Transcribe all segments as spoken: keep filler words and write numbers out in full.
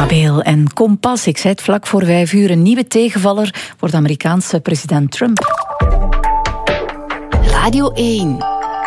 Mabel en Kompas. Ik zei het vlak voor vijf uur. Een nieuwe tegenvaller voor de Amerikaanse president Trump. Radio één.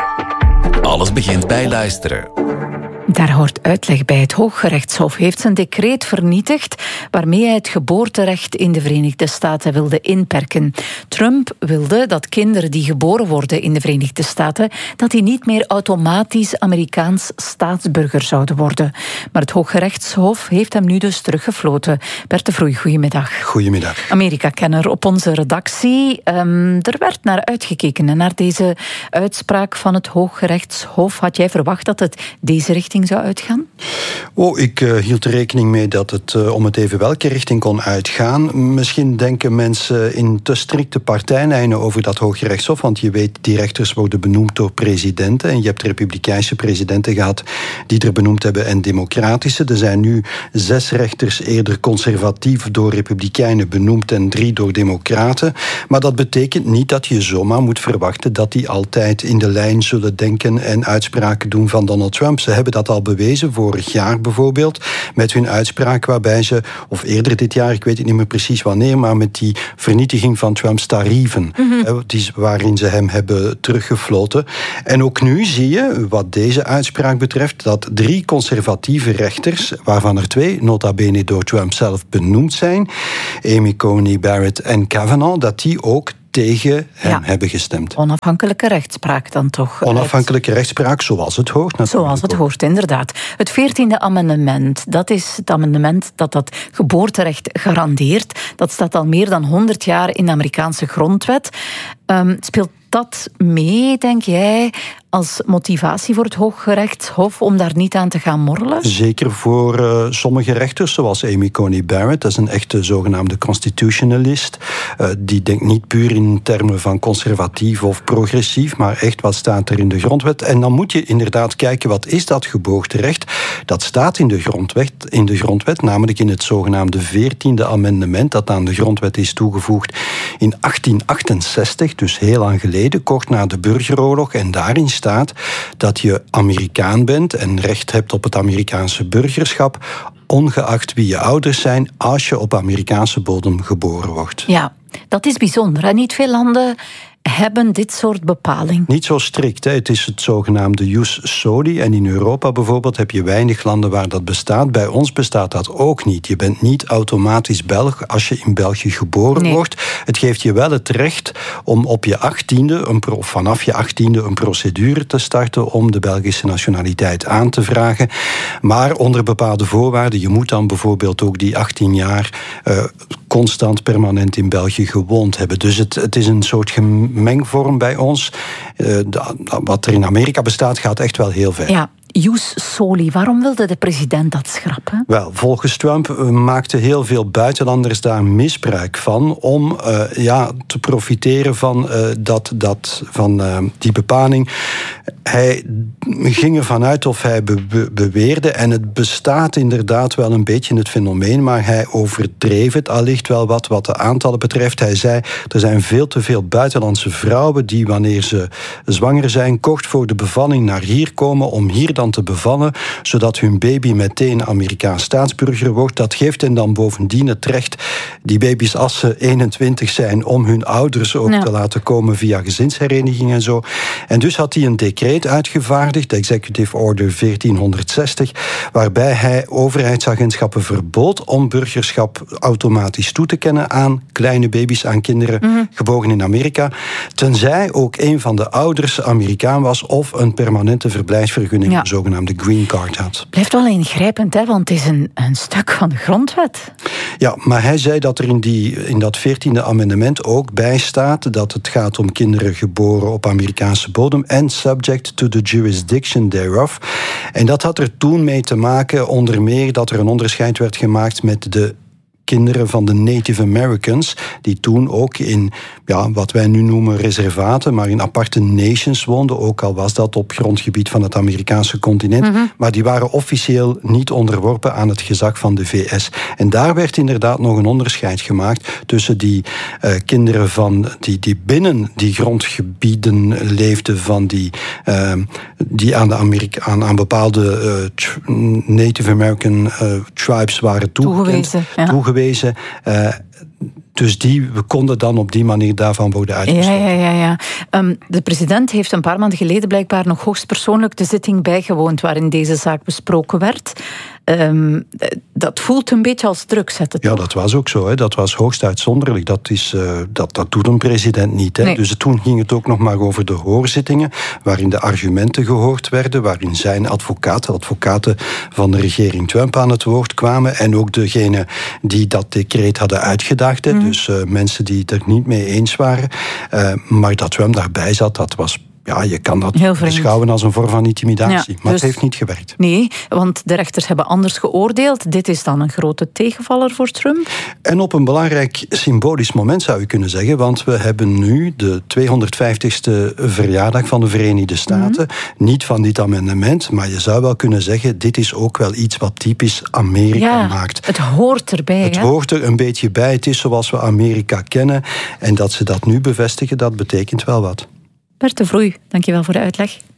Alles begint bij luisteren. Daar hoort uitleg bij. Het Hooggerechtshof heeft zijn decreet vernietigd waarmee hij het geboorterecht in de Verenigde Staten wilde inperken. Trump wilde dat kinderen die geboren worden in de Verenigde Staten, dat die niet meer automatisch Amerikaans staatsburger zouden worden. Maar het Hooggerechtshof heeft hem nu dus teruggefloten. Bert de Vroei, goedemiddag. Goedemiddag. Amerika-kenner op onze redactie. Um, er werd naar uitgekeken, naar deze uitspraak van het Hooggerechtshof. Had jij verwacht dat het deze richting zou uitgaan? Oh, ik uh, hield er rekening mee dat het uh, om het even welke richting kon uitgaan. Misschien denken mensen in te strikte partijlijnen over dat Hooggerechtshof, want je weet, die rechters worden benoemd door presidenten en je hebt republikeinse presidenten gehad die er benoemd hebben en democratische. Er zijn nu zes rechters eerder conservatief door republikeinen benoemd en drie door democraten. Maar dat betekent niet dat je zomaar moet verwachten dat die altijd in de lijn zullen denken en uitspraken doen van Donald Trump. Ze hebben dat al bewezen, vorig jaar bijvoorbeeld, met hun uitspraak waarbij ze, of eerder dit jaar, ik weet het niet meer precies wanneer, maar met die vernietiging van Trumps tarieven, mm-hmm. die, waarin ze hem hebben teruggefloten. En ook nu zie je, wat deze uitspraak betreft, dat drie conservatieve rechters, waarvan er twee nota bene door Trump zelf benoemd zijn, Amy Coney Barrett en Kavanaugh, dat die ook tegen hem ja. hebben gestemd. Onafhankelijke rechtspraak dan toch? Onafhankelijke rechtspraak, zoals het hoort. Zoals het hoort, inderdaad. Het veertiende amendement, dat is het amendement dat dat geboorterecht garandeert. Dat staat al meer dan honderd jaar in de Amerikaanse grondwet. Um, speelt dat mee, denk jij, als motivatie voor het Hooggerechtshof om daar niet aan te gaan morrelen? Zeker voor uh, sommige rechters, zoals Amy Coney Barrett. Dat is een echte zogenaamde constitutionalist. Uh, die denkt niet puur in termen van conservatief of progressief, maar echt wat staat er in de grondwet. En dan moet je inderdaad kijken, wat is dat geboorterecht? Dat staat in de grondwet, in de grondwet, namelijk in het zogenaamde veertiende amendement, dat aan de grondwet is toegevoegd in achttien achtenzestig, dus heel lang geleden, kort na de burgeroorlog. En daarin staat dat je Amerikaan bent en recht hebt op het Amerikaanse burgerschap, ongeacht wie je ouders zijn, als je op Amerikaanse bodem geboren wordt. Ja, dat is bijzonder. Hè? Niet veel landen hebben dit soort bepaling. Niet zo strikt. Hè. Het is het zogenaamde jus soli. En in Europa bijvoorbeeld heb je weinig landen waar dat bestaat. Bij ons bestaat dat ook niet. Je bent niet automatisch Belg als je in België geboren nee. wordt. Het geeft je wel het recht om op je achttiende, een pro, vanaf je achttiende, een procedure te starten om de Belgische nationaliteit aan te vragen. Maar onder bepaalde voorwaarden. Je moet dan bijvoorbeeld ook die achttien jaar uh, constant permanent in België gewoond hebben. Dus het, het is een soort mengvorm bij ons. Uh, wat er in Amerika bestaat, gaat echt wel heel ver. Ja. Jus soli, waarom wilde de president dat schrappen? Wel, volgens Trump uh, maakten heel veel buitenlanders daar misbruik van om uh, ja, te profiteren van, uh, dat, dat, van uh, die bepaling. Hij ging ervan uit of hij be- be- beweerde, en het bestaat inderdaad wel een beetje in het fenomeen, maar hij overdreef het allicht wel wat wat de aantallen betreft. Hij zei, er zijn veel te veel buitenlandse vrouwen die wanneer ze zwanger zijn, kort voor de bevalling naar hier komen om hier dan te bevallen, zodat hun baby meteen Amerikaans staatsburger wordt. Dat geeft hen dan bovendien het recht, die baby's als ze eenentwintig zijn, om hun ouders ook ja. te laten komen via gezinshereniging en zo. En dus had hij een decreet uitgevaardigd, de Executive Order veertienhonderdzestig, waarbij hij overheidsagentschappen verbood om burgerschap automatisch toe te kennen aan kleine baby's, aan kinderen mm-hmm. geboren in Amerika, tenzij ook een van de ouders Amerikaan was of een permanente verblijfsvergunning, ja. zogenaamde green card had. Blijft wel ingrijpend, hè, want het is een, een stuk van de grondwet. Ja, maar hij zei dat er in, die, in dat veertiende amendement ook bij staat dat het gaat om kinderen geboren op Amerikaanse bodem en subject to the jurisdiction thereof. En dat had er toen mee te maken, onder meer, dat er een onderscheid werd gemaakt met de kinderen van de Native Americans, die toen ook in ja, wat wij nu noemen reservaten, maar in aparte nations woonden, ook al was dat op grondgebied van het Amerikaanse continent, mm-hmm. maar die waren officieel niet onderworpen aan het gezag van de V S. En daar werd inderdaad nog een onderscheid gemaakt tussen die uh, kinderen van die, die binnen die grondgebieden leefden van die, uh, die aan, de Amerika- aan, aan bepaalde uh, tr- Native American uh, swipes waren toegekend, toegewezen. Ja. toegewezen. Uh, Dus die, we konden dan op die manier daarvan worden uitgesloten. Ja, ja, ja. ja. Um, de president heeft een paar maanden geleden blijkbaar nog hoogstpersoonlijk de zitting bijgewoond waarin deze zaak besproken werd. Um, dat voelt een beetje als druk zetten. Ja, dat was ook zo. Hè. Dat was hoogst uitzonderlijk. Dat, is, uh, dat, dat doet een president niet. Hè. Nee. Dus toen ging het ook nog maar over de hoorzittingen, waarin de argumenten gehoord werden, waarin zijn advocaten, advocaten van de regering Trump aan het woord kwamen en ook degene die dat decreet hadden uitgedacht. Hè. Mm. Dus uh, mensen die het er niet mee eens waren. Uh, maar dat Trump daarbij zat, dat was... Ja, je kan dat beschouwen als een vorm van intimidatie. Ja, maar dus, het heeft niet gewerkt. Nee, want de rechters hebben anders geoordeeld. Dit is dan een grote tegenvaller voor Trump. En op een belangrijk symbolisch moment zou je kunnen zeggen, want we hebben nu de tweehonderdvijftigste verjaardag van de Verenigde Staten. Mm-hmm. Niet van dit amendement, maar je zou wel kunnen zeggen, dit is ook wel iets wat typisch Amerika ja, maakt. Het hoort erbij. Het hè? hoort er een beetje bij. Het is zoals we Amerika kennen. En dat ze dat nu bevestigen, dat betekent wel wat. Bert de Vroei, dankjewel voor de uitleg.